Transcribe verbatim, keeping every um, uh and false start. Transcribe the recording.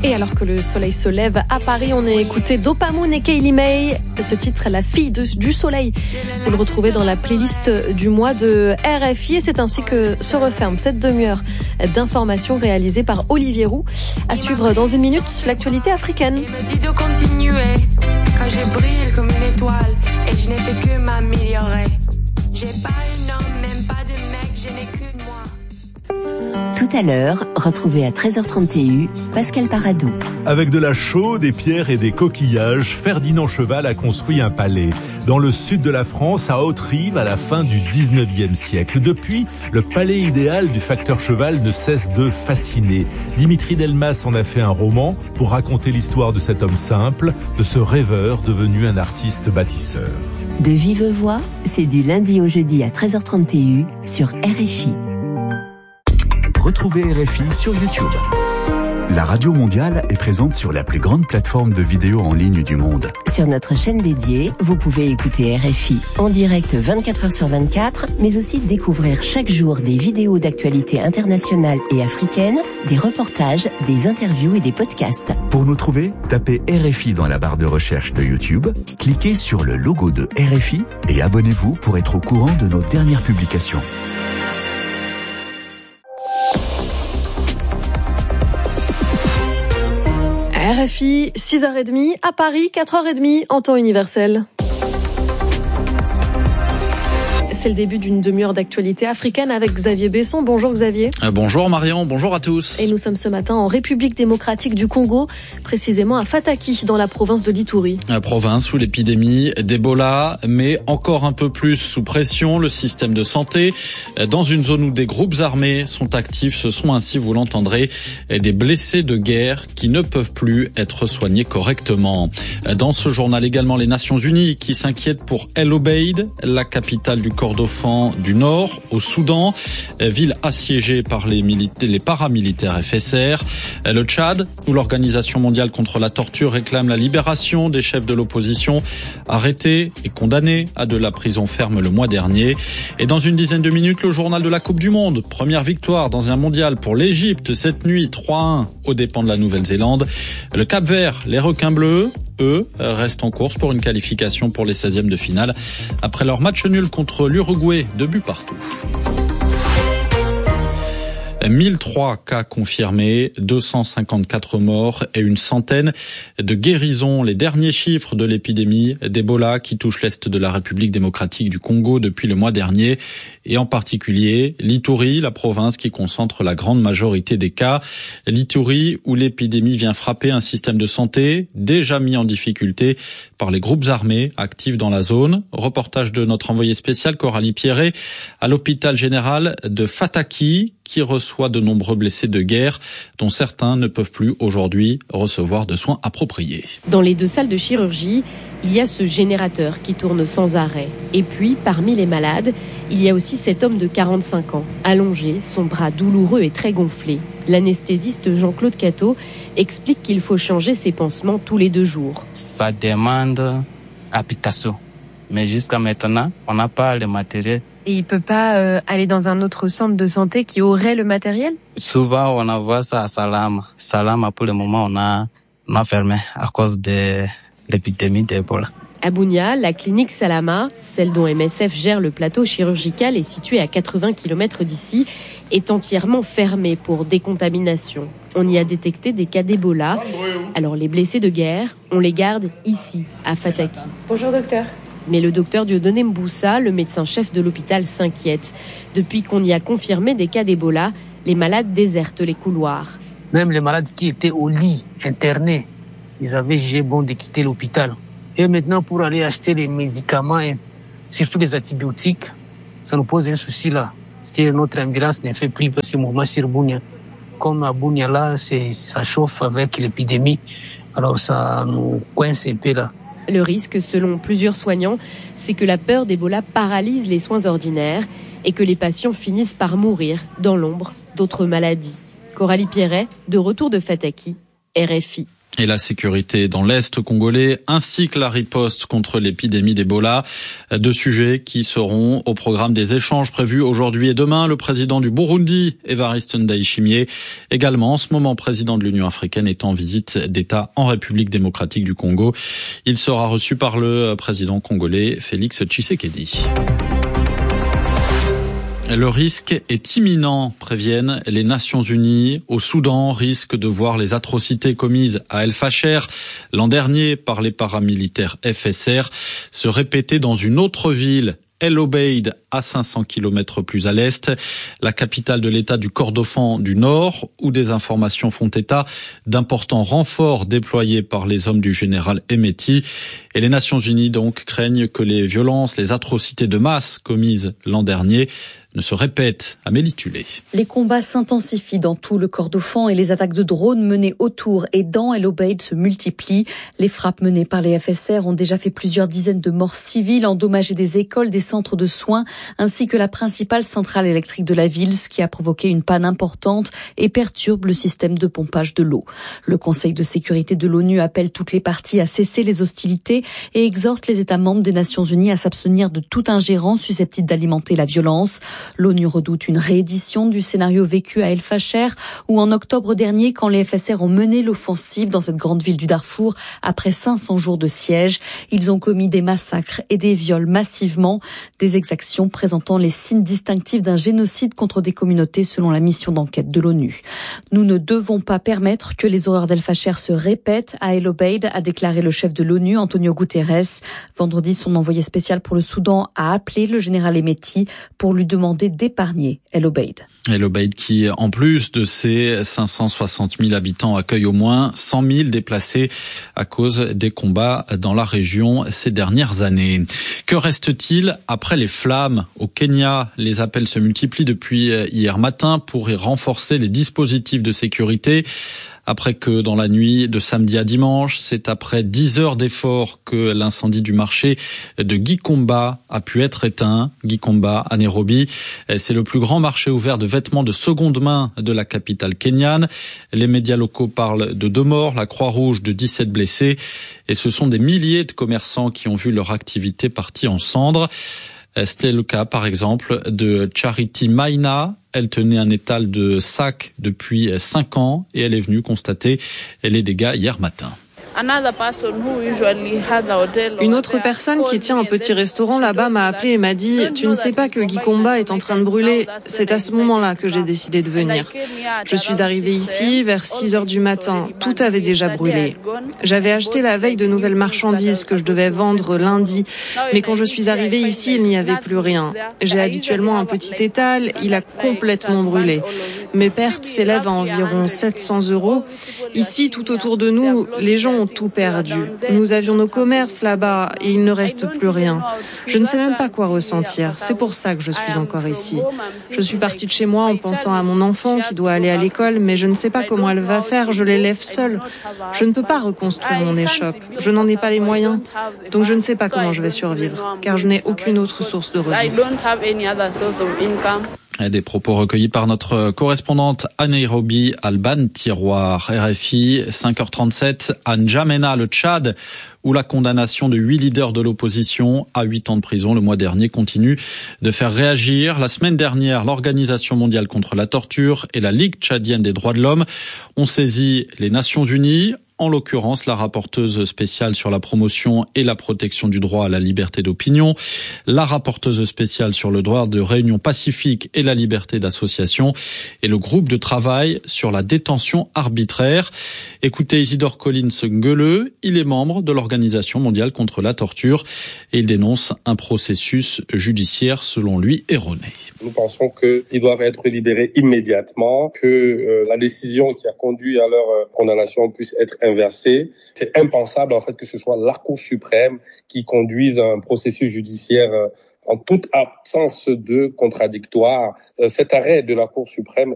Et alors que le soleil se lève à Paris, on a écouté Dopamoon et Kaylee May. Ce titre, La fille de, du soleil. Vous le retrouvez dans la playlist du mois de R F I. Et c'est ainsi que se referme cette demi-heure d'informations réalisées par Olivier Roux. À suivre dans une minute, l'actualité africaine. Il me dit de continuer quand je brille comme une étoile et je n'ai fait que m'améliorer. J'ai pas un homme, même pas de mec, je n'ai que moi. Tout à l'heure, retrouvez à treize heures trente et un Pascal Paradou. Avec de la chaux, des pierres et des coquillages, Ferdinand Cheval a construit un palais dans le sud de la France, à Haute-Rive, à la fin du dix-neuvième siècle. Depuis, le palais idéal du facteur Cheval ne cesse de fasciner. Dimitri Delmas en a fait un roman pour raconter l'histoire de cet homme simple, de ce rêveur devenu un artiste bâtisseur. De vive voix, c'est du lundi au jeudi à treize heures trente et un sur R F I. Retrouvez R F I sur YouTube. La Radio Mondiale est présente sur la plus grande plateforme de vidéos en ligne du monde. Sur notre chaîne dédiée, vous pouvez écouter R F I en direct vingt-quatre heures sur vingt-quatre, mais aussi découvrir chaque jour des vidéos d'actualité internationale et africaine, des reportages, des interviews et des podcasts. Pour nous trouver, tapez R F I dans la barre de recherche de YouTube, cliquez sur le logo de R F I et abonnez-vous pour être au courant de nos dernières publications. R F I, six heures trente, à Paris, quatre heures trente en temps universel. C'est le début d'une demi-heure d'actualité africaine avec Xavier Besson. Bonjour Xavier. Euh, bonjour Marion, bonjour à tous. Et nous sommes ce matin en République démocratique du Congo, précisément à Fataki, dans la province de l'Ituri. La province où l'épidémie d'Ebola met encore un peu plus sous pression le système de santé. Dans une zone où des groupes armés sont actifs, ce sont ainsi, vous l'entendrez, des blessés de guerre qui ne peuvent plus être soignés correctement. Dans ce journal également, les Nations Unies qui s'inquiètent pour El Obeid, la capitale du Kordofan du Nord, au Soudan, ville assiégée par les, militaires, les paramilitaires F S R. Le Tchad, où l'Organisation mondiale contre la torture réclame la libération des chefs de l'opposition arrêtés et condamnés à de la prison ferme le mois dernier. Et dans une dizaine de minutes, le journal de la Coupe du Monde. Première victoire dans un mondial pour l'Égypte cette nuit, trois à un aux dépens de la Nouvelle-Zélande. Le Cap-Vert, les requins bleus, eux, restent en course pour une qualification pour les seizièmes de finale après leur match nul contre l'Uruguay, deux buts partout. mille trois cas confirmés, deux cent cinquante-quatre morts et une centaine de guérisons. Les derniers chiffres de l'épidémie d'Ebola qui touche l'Est de la République démocratique du Congo depuis le mois dernier, et en particulier l'Ituri, la province qui concentre la grande majorité des cas. L'Ituri où l'épidémie vient frapper un système de santé déjà mis en difficulté par les groupes armés actifs dans la zone. Reportage de notre envoyé spécial Coralie Pierret à l'hôpital général de Fataki, qui reçoit de nombreux blessés de guerre, dont certains ne peuvent plus aujourd'hui recevoir de soins appropriés. Dans les deux salles de chirurgie, il y a ce générateur qui tourne sans arrêt. Et puis, parmi les malades, il y a aussi cet homme de quarante-cinq ans, allongé, son bras douloureux et très gonflé. L'anesthésiste Jean-Claude Cateau explique qu'il faut changer ses pansements tous les deux jours. Ça demande application. Mais jusqu'à maintenant, on n'a pas le matériel. Et il peut pas euh, aller dans un autre centre de santé qui aurait le matériel? Souvent, on envoie ça à Salama. Salama, pour le moment, on a, on a fermé à cause de l'épidémie d'Ebola. À Bunia, la clinique Salama, celle dont M S F gère le plateau chirurgical et située à quatre-vingts kilomètres d'ici, est entièrement fermée pour décontamination. On y a détecté des cas d'Ebola. Alors les blessés de guerre, on les garde ici, à Fataki. Bonjour docteur. Mais le docteur Dieudonné Mboussa, le médecin-chef de l'hôpital, s'inquiète. Depuis qu'on y a confirmé des cas d'Ebola, les malades désertent les couloirs. Même les malades qui étaient au lit, internés, ils avaient jugé bon de quitter l'hôpital. Et maintenant, pour aller acheter les médicaments, et surtout les antibiotiques, ça nous pose un souci là. Parce que notre ambulance ne fait plus parce que mouvement sur Bunia. Comme à Bunia là, c'est, ça chauffe avec l'épidémie. Alors ça nous coince un peu là. Le risque, selon plusieurs soignants, c'est que la peur d'Ebola paralyse les soins ordinaires et que les patients finissent par mourir dans l'ombre d'autres maladies. Coralie Pierret, de retour de Fataki, R F I. et la sécurité dans l'Est congolais, ainsi que la riposte contre l'épidémie d'Ebola. Deux sujets qui seront au programme des échanges prévus aujourd'hui et demain. Le président du Burundi, Evariste Ndayishimiye, également en ce moment président de l'Union africaine, est en visite d'État en République démocratique du Congo. Il sera reçu par le président congolais Félix Tshisekedi. Le risque est imminent, préviennent les Nations Unies. Au Soudan, risque de voir les atrocités commises à El Fasher l'an dernier par les paramilitaires F S R se répéter dans une autre ville, El Obeid, à cinq cents kilomètres plus à l'est, la capitale de l'État du Kordofan du Nord, où des informations font état d'importants renforts déployés par les hommes du général Hemeti. Et les Nations Unies donc craignent que les violences, les atrocités de masse commises l'an dernier ne se répètent. Amélie Tulé. Les combats s'intensifient dans tout le Kordofan et les attaques de drones menées autour et dans El Obeid se multiplient. Les frappes menées par les F S R ont déjà fait plusieurs dizaines de morts civiles, endommagé des écoles, des centres de soins, ainsi que la principale centrale électrique de la ville, ce qui a provoqué une panne importante et perturbe le système de pompage de l'eau. Le Conseil de sécurité de l'ONU appelle toutes les parties à cesser les hostilités et exhorte les États membres des Nations Unies à s'abstenir de toute ingérence susceptible d'alimenter la violence. L'ONU redoute une réédition du scénario vécu à El Fasher, où en octobre dernier, quand les F S R ont mené l'offensive dans cette grande ville du Darfour, après cinq cents jours de siège, ils ont commis des massacres et des viols massivement, des exactions présentant les signes distinctifs d'un génocide contre des communautés selon la mission d'enquête de l'ONU. Nous ne devons pas permettre que les horreurs d'El Fasher se répètent à El Obeid, a déclaré le chef de l'ONU, Antonio Guterres. Vendredi, son envoyé spécial pour le Soudan a appelé le général Hemeti pour lui demander d'épargner El Obeid. El Obeid qui, en plus de ses cinq cent soixante mille habitants, accueille au moins cent mille déplacés à cause des combats dans la région ces dernières années. Que reste-t-il après les flammes au Kenya? Les appels se multiplient depuis hier matin pour y renforcer les dispositifs de sécurité. Après que dans la nuit de samedi à dimanche, c'est après dix heures d'efforts que l'incendie du marché de Gikomba a pu être éteint. Gikomba à Nairobi, c'est le plus grand marché ouvert de vêtements de seconde main de la capitale kenyane. Les médias locaux parlent de deux morts, la Croix-Rouge de dix-sept blessés. Et ce sont des milliers de commerçants qui ont vu leur activité partie en cendres. C'était le cas, par exemple, de Charity Maina. Elle tenait un étal de sacs depuis cinq ans et elle est venue constater les dégâts hier matin. Une autre personne qui tient un petit restaurant là-bas m'a appelé et m'a dit « Tu ne sais pas que Gikomba est en train de brûler ?» C'est à ce moment-là que j'ai décidé de venir. Je suis arrivée ici vers six heures du matin. Tout avait déjà brûlé. J'avais acheté la veille de nouvelles marchandises que je devais vendre lundi. Mais quand je suis arrivée ici, il n'y avait plus rien. J'ai habituellement un petit étal. Il a complètement brûlé. Mes pertes s'élèvent à environ sept cents euros. Ici, tout autour de nous, les gens ont tout perdu. Nous avions nos commerces là-bas et il ne reste plus rien. Je ne sais même pas quoi ressentir. C'est pour ça que je suis encore ici. Je suis partie de chez moi en pensant à mon enfant qui doit aller à l'école, mais je ne sais pas comment elle va faire. Je l'élève seule. Je ne peux pas reconstruire mon échoppe. Je n'en ai pas les moyens. Donc je ne sais pas comment je vais survivre, car je n'ai aucune autre source de revenus. Des propos recueillis par notre correspondante à Nairobi, Alban Tiroir. R F I, cinq heures trente-sept, à N'Djamena, le Tchad, où la condamnation de huit leaders de l'opposition à huit ans de prison le mois dernier continue de faire réagir. La semaine dernière, l'Organisation mondiale contre la torture et la Ligue tchadienne des droits de l'homme ont saisi les Nations unies. En l'occurrence, la rapporteuse spéciale sur la promotion et la protection du droit à la liberté d'opinion, la rapporteuse spéciale sur le droit de réunion pacifique et la liberté d'association, et le groupe de travail sur la détention arbitraire. Écoutez Isidore Collins-Gueuleux, il est membre de l'Organisation mondiale contre la torture et il dénonce un processus judiciaire selon lui erroné. Nous pensons qu'ils doivent être libérés immédiatement, que euh, la décision qui a conduit à leur euh, condamnation puisse être inversée. C'est impensable en fait que ce soit la Cour suprême qui conduise un processus judiciaire euh, en toute absence de contradictoire. Euh, cet arrêt de la Cour suprême